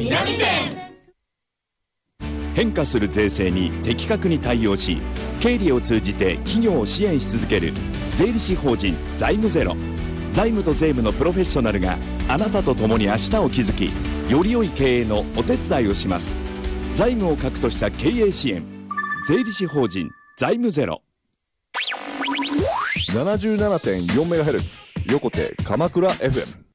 南店。 変化する税制に的確に対応し、経理を通じて企業を支援し続ける税理士法人財務ゼロ。財務と税務のプロフェッショナルがあなたと共に明日を築き、より良い経営のお手伝いをします。財務を核とした経営支援、税理士法人財務ゼロ。 77.4MHz 横手鎌倉 FM。